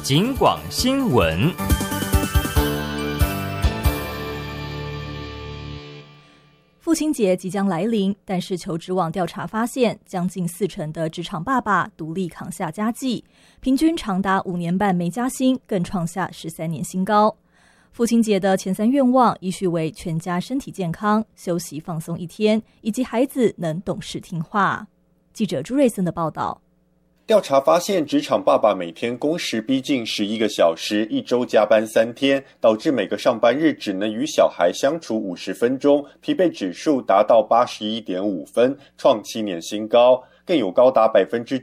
警广新闻。 父亲节即将来临，但是求职网调查发现，将近40%的职场爸爸独立扛下家计，平均长达5年半没加薪，更创下13年新高。父亲节的前3愿望依序为全家身体健康、休息放松1天，以及孩子能懂事听话。记者朱瑞森的报道。 调查发现，职场爸爸每天工时逼近11个小时，一周加班3天，导致每个上班日只能与小孩相处50分钟，疲惫指数达到81.5分，创7年新高。更有高达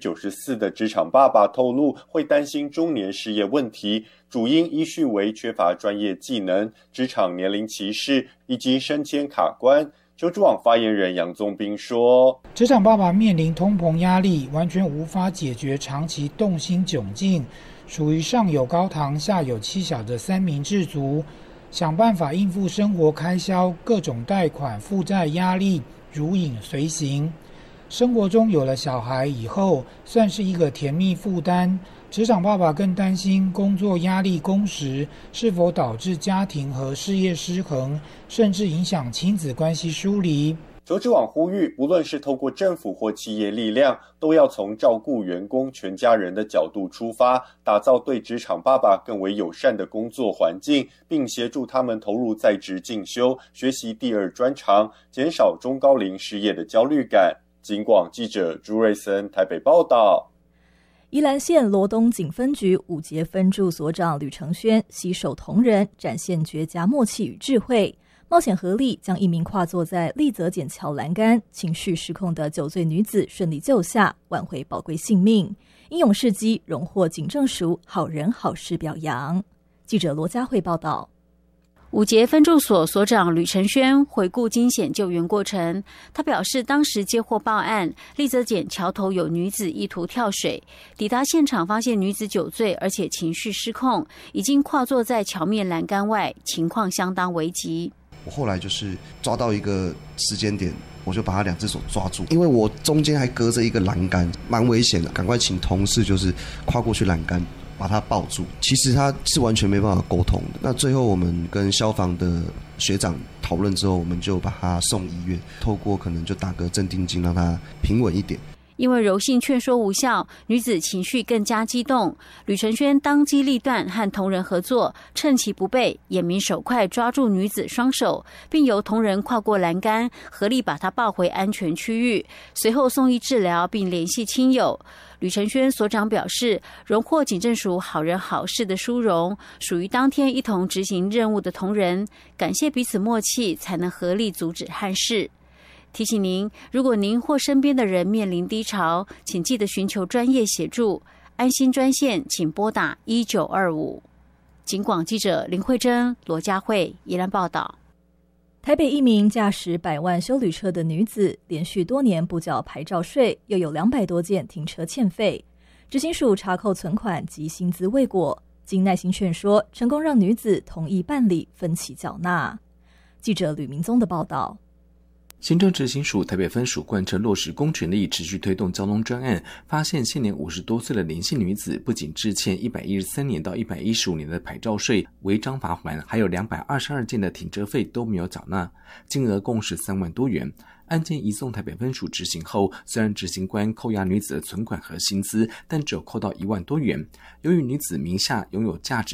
94%的职场爸爸透露会担心中年失业问题，主因依序为缺乏专业技能、职场年龄歧视以及升迁卡关。求职网发言人杨宗斌说， 职场爸爸面临通膨压力，完全无法解决长期动心窘境，属于上有高堂下有妻小的三明治族，想办法应付生活开销，各种贷款负债压力如影随形。生活中有了小孩以后，算是一个甜蜜负担。职场爸爸更担心工作压力、工时是否导致家庭和事业失衡，甚至影响亲子关系疏离。 求职网呼吁，无论是透过政府或企业力量，都要从照顾员工全家人的角度出发，打造对职场爸爸更为友善的工作环境，并协助他们投入在职进修，学习第2专长，减少中高龄失业的焦虑感。警广记者朱瑞森台北报道。 宜兰县罗东警分局五节分驻所长吕承轩携手同仁，展现绝佳默契与智慧，冒险合力将一名跨坐在立泽剪桥栏杆、情绪失控的酒醉女子顺利救下，挽回宝贵性命。英勇事迹荣获警政署好人好事表扬。记者罗佳慧报道。 五节分驻所所长吕承轩回顾惊险救援过程，他表示，当时接获报案，立泽剪桥头有女子意图跳水，抵达现场发现女子酒醉，而且情绪失控，已经跨坐在桥面栏杆外，情况相当危急。 我后来就是抓到一个时间点，我就把他2只手抓住，因为我中间还隔着一个栏杆，蛮危险的，赶快请同事就是跨过去栏杆把他抱住。其实他是完全没办法沟通的。那最后我们跟消防的学长讨论之后，我们就把他送医院，透过可能就打个镇定剂让他平稳一点。 因为柔性劝说无效，女子情绪更加激动。吕承轩当机立断，和同仁合作，趁其不备，眼明手快抓住女子双手，并由同仁跨过栏杆，合力把她抱回安全区域，随后送医治疗，并联系亲友。吕承轩所长表示，荣获警政署好人好事的殊荣，属于当天一同执行任务的同仁，感谢彼此默契，才能合力阻止憾事。提醒您，如果您或身边的人面临低潮，请记得寻求专业协助。安心专线请拨打1925。警广记者林慧珍、罗佳慧宜兰报道。 台北一名驾驶100万休旅车的女子，连续多年不缴牌照税，又有200多件停车欠费，执行署查扣存款及薪资未果，经耐心劝说，成功让女子同意办理分期缴纳。记者吕明宗的报道。 行政执行署台北分署贯彻落实公权力，持续推动交通专案，发现现年50多岁的林姓女子不仅致欠113年到115年的牌照税、违章罚锾，还有222件的停车费都没有缴纳，金额共13万多元。案件移送台北分署执行后，虽然执行官扣押女子的存款和薪资，但只有扣到1万多元。由于女子名下拥有价值